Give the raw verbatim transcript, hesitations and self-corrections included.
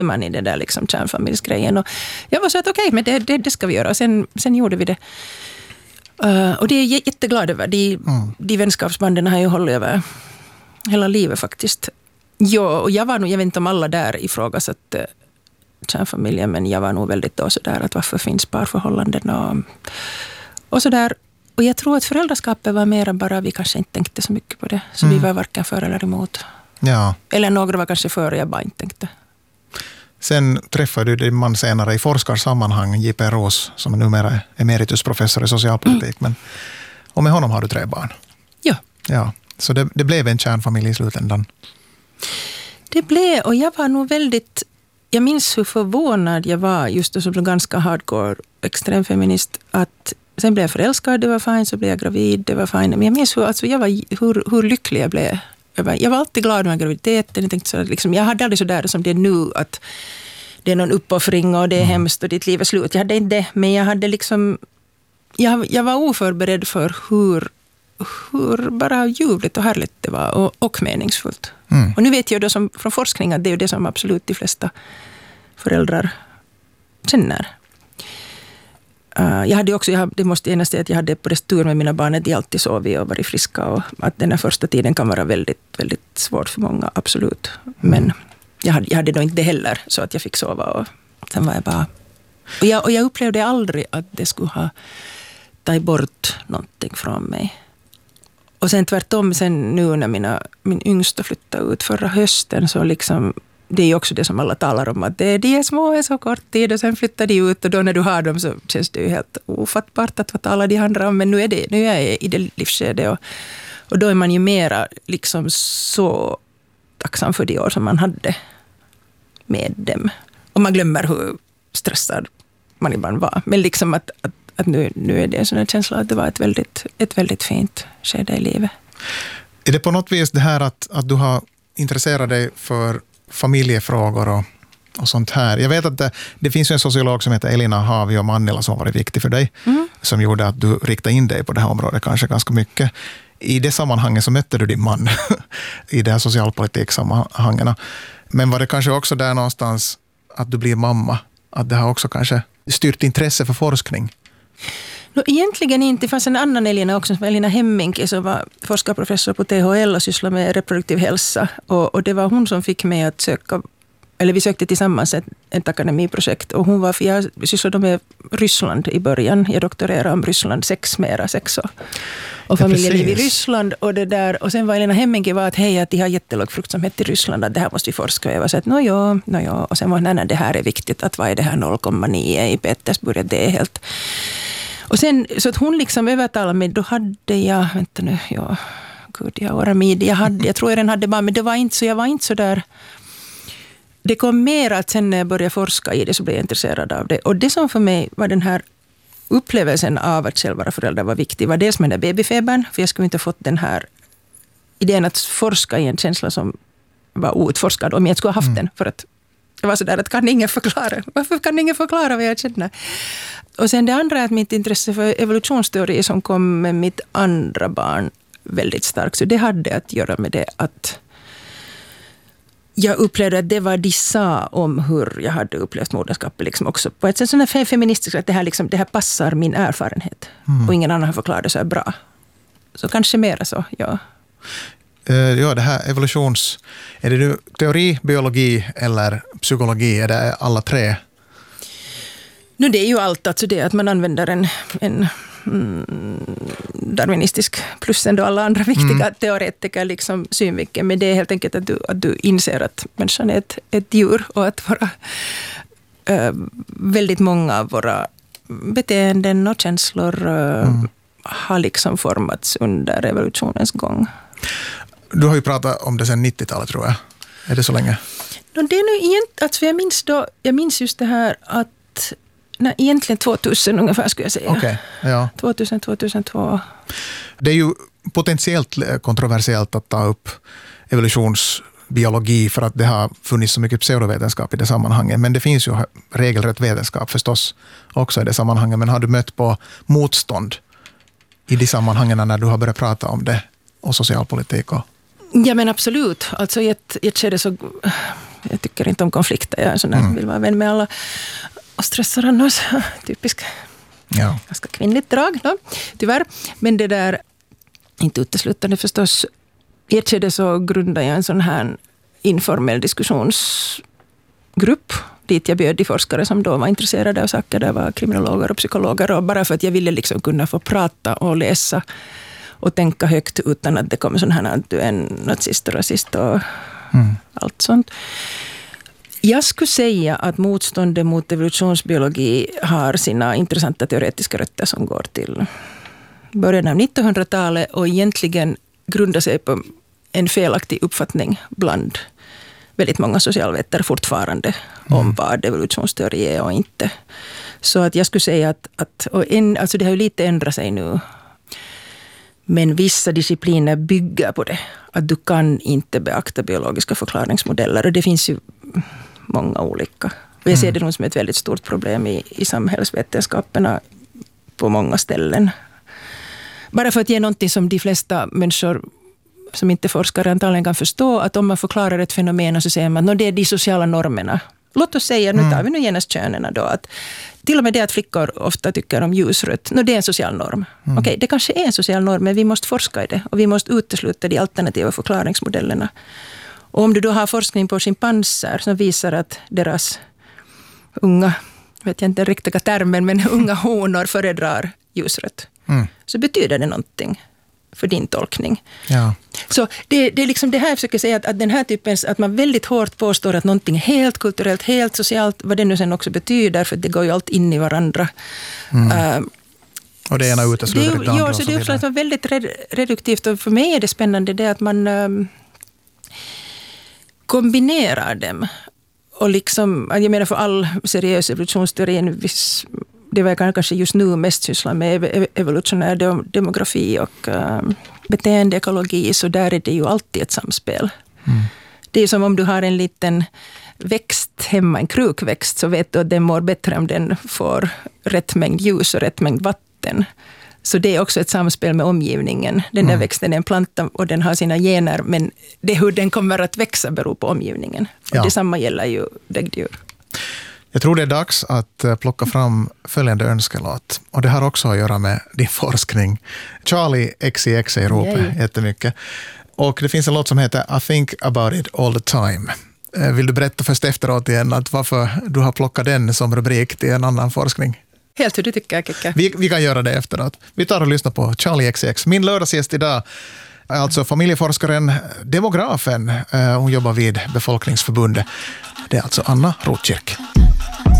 man i det där liksom kärnfamiljsgrejen. Och jag var så att okej, okay, men det, det, det ska vi göra. Och sen, sen gjorde vi det. Uh, och det är jag jätteglad över. De, mm. de vänskapsbanden har ju hållit över hela livet faktiskt. Ja, och jag var nog, jag vet inte om alla där ifrågasatt uh, kärnfamiljen, men jag var nog väldigt då sådär att varför finns parförhållanden och, och sådär. Och jag tror att föräldraskapet var mer bara, vi kanske inte tänkte så mycket på det. Så mm. vi var varken för eller emot. Ja. Eller några var kanske för och jag bara inte tänkte. Sen träffade du din man senare i forskarsammanhang, J P Roos, som numera är emeritusprofessor i socialpolitik. Mm. Men, och med honom har du tre barn. Ja. Ja. Så det, det blev en kärnfamilj i slutändan. Det blev, och jag var nog väldigt... Jag minns hur förvånad jag var just då som ganska hardcore extremfeminist att sen blev jag förälskad, det var fint, så blev jag gravid, det var fint. Men jag minns hur, alltså jag var, hur, hur lycklig jag blev. Jag var alltid glad med graviditeten. Jag, tänkte så, liksom, jag hade aldrig så där som det är nu, att det är någon uppoffring och det är mm. hemskt och ditt liv är slut. Jag hade inte det, men jag hade liksom... Jag, jag var oförberedd för hur, hur bara ljuvligt och härligt det var och, och meningsfullt. Mm. Och nu vet jag då som, från forskning att det är det som absolut de flesta föräldrar känner. Uh, jag hade också, jag, det måste jag säga att jag hade på det tur med mina barn att de alltid sovit och varit friska och att den här första tiden kan vara väldigt, väldigt svårt för många, absolut. Men jag hade, jag hade då inte det heller så att jag fick sova och sen var jag bara... Och jag, och jag upplevde aldrig att det skulle ha tagit bort någonting från mig. Och sen tvärtom, sen nu när mina, min yngsta flyttade ut förra hösten så liksom... Det är ju också det som alla talar om, att det, de är små är så kort tid och sen flyttar de ut och då när du har dem så känns det ju helt ofattbart att vad talar de andra om. Men nu är, det, nu är jag i det livskedet och, och då är man ju mera liksom så tacksam för de år som man hade med dem. Och man glömmer hur stressad man ibland var. Men liksom att, att, att nu, nu är det en sån här känsla att det var ett väldigt, ett väldigt fint skede i livet. Är det på något vis det här att, att du har intresserat dig för familjefrågor och, och sånt här. Jag vet att det, det finns ju en sociolog som heter Elina Havi och Mannila som har varit viktig för dig. Mm. Som gjorde att du riktade in dig på det här området kanske ganska mycket. I det sammanhanget så mötte du din man i det här socialpolitiksammanhangen. Men var det kanske också där någonstans att du blir mamma? Att det har också kanske styrt intresse för forskning? No, egentligen inte. Det fanns en annan Elina också, som Elina Hemminki, som var forskarprofessor på T H L och sysslade med reproduktiv hälsa. Och, och det var hon som fick mig att söka, eller vi sökte tillsammans ett, ett akademiprojekt. Och hon var, för jag sysslade med Ryssland i början. Jag doktorerade om Ryssland, sex mera, sex och, och familjeliv ja, i Ryssland. Och, det där, och sen var Elina Hemminki var att hej, att de har jättelåg fruktsamhet i Ryssland, att det här måste vi forska. Och jag var så att no, ja, no, ja. Och sen var nej, nej, det här är viktigt, att vad är det här noll komma nio i Petersburg, det är helt... Och sen, så att hon liksom övertalade mig, då hade jag, vänta nu, ja, gud, jag var med, jag hade, jag tror jag den hade bara, men det var inte så, jag var inte så där, det kom mer att sen när jag började forska i det så blev jag intresserad av det. Och det som för mig var den här upplevelsen av att själv vara förälder var viktig, var dels med den där babyfebern, för jag skulle inte ha fått den här idén att forska i en känsla som var outforskad om jag skulle ha haft mm. den, för att det var så där att kan ingen förklara, varför kan ingen förklara vad jag känner? Och sen det andra är att mitt intresse för evolutionsteori som kom med mitt andra barn väldigt starkt. Så det hade att göra med det att jag upplevde att det var de sa om hur jag hade upplevt moderskapet liksom också på ett sätt sån här feministiskt att det här, liksom, det här passar min erfarenhet. Mm. Och ingen annan har förklarat det så här bra. Så kanske mera så, ja. Uh, ja, det här evolutions... Är det nu teori, biologi eller psykologi? Är det alla tre? Nu det är ju allt, alltså det att man använder en, en mm, darwinistisk plus ändå alla andra viktiga mm. teoretiker liksom synvinkeln. Men det är helt enkelt att du, att du inser att människan är ett, ett djur och att våra, äh, väldigt många av våra beteenden och känslor äh, mm. har liksom formats under evolutionens gång. Du har ju pratat om det sedan nittiotalet tror jag. Är det så länge? No, det är nu egentligen, alltså jag minns då, jag minns just det här att nej, egentligen tvåtusen ungefär skulle jag säga. Okay, ja. tvåtusen till tvåtusentvå. Det är ju potentiellt kontroversiellt att ta upp evolutionsbiologi för att det har funnits så mycket pseudovetenskap i det sammanhanget. Men det finns ju regelrätt vetenskap förstås också i det sammanhanget. Men har du mött på motstånd i de sammanhangen när du har börjat prata om det och socialpolitik? Och... Ja men absolut. Alltså i ett, i ett skede så Jag tycker inte om konflikter. Jag är en sån där som vill vara vän med alla och stressar annars. Typisk. Ja. Ganska kvinnligt drag, no? Tyvärr. Men det där, inte uteslutande förstås. I ett skede så grundade jag en sån här informell diskussionsgrupp dit jag bjöd de forskare som då var intresserade av saker. Det var kriminologer och psykologer. Och bara för att jag ville liksom kunna få prata och läsa och tänka högt utan att det kommer sån här att du är en nazist och rasist och mm. allt sånt. Jag skulle säga att motståndet mot evolutionsbiologi har sina intressanta teoretiska rötter som går till början av nittonhundratalet och egentligen grundar sig på en felaktig uppfattning bland väldigt många socialvetare fortfarande mm. om vad evolutionsteori är och inte. Så att jag skulle säga att, att och en, alltså det har ju lite ändrat sig nu. Men vissa discipliner bygger på det. Att du kan inte beakta biologiska förklaringsmodeller. Och det finns ju många olika. Och jag ser det nog som ett väldigt stort problem i, i samhällsvetenskaperna på många ställen. Bara för att ge någonting som de flesta människor som inte forskar antagligen kan förstå. Att om man förklarar ett fenomen så säger man att det är de sociala normerna. Låt oss säga, nu tar vi nu genast könerna då, att till och med det att flickor ofta tycker om ljusrött, no, det är en social norm. Mm. Okej, det kanske är en social norm, men vi måste forska i det. Och vi måste utesluta de alternativa förklaringsmodellerna. Och om du då har forskning på schimpanser som visar att deras unga, vet jag inte den riktiga termen, men unga honor föredrar ljusrött. Mm. Så betyder det någonting för din tolkning. Ja. Så det, det är liksom det här jag försöker säga, att, att den här typen, att man väldigt hårt påstår att någonting är helt kulturellt, helt socialt, vad det nu sen också betyder, för det går ju allt in i varandra. Mm. Uh, och det ena utesluter det, det andra. Ja, så det är väldigt reduktivt, och för mig är det spännande det att man um, kombinerar dem. Och liksom, jag menar för all seriös evolutionsteori, en viss, det var jag kanske just nu mest sysslar med evolutionär demografi och um, beteendeekologi, så där är det ju alltid ett samspel. Mm. Det är som om du har en liten växt hemma, en krukväxt, så vet du att den mår bättre om den får rätt mängd ljus och rätt mängd vatten. Så det är också ett samspel med omgivningen. Den där mm. växten är en planta och den har sina gener, men det hur den kommer att växa beror på omgivningen. Och ja. Detsamma gäller ju däggdjur. Jag tror det är dags att plocka fram följande önskelåt. Och det har också att göra med din forskning. Charlie X C X i ropet jättemycket. Och det finns en låt som heter I think about it all the time. Vill du berätta först efteråt igen att varför du har plockat den som rubrik till en annan forskning? Helt hur du tycker, Kikka. Vi, vi kan göra det efteråt. Vi tar och lyssnar på Charlie X C X. Min lördagsgäst idag är alltså familjeforskaren, demografen. Hon jobbar vid Befolkningsförbundet. Det är alltså Anna Rotkirk.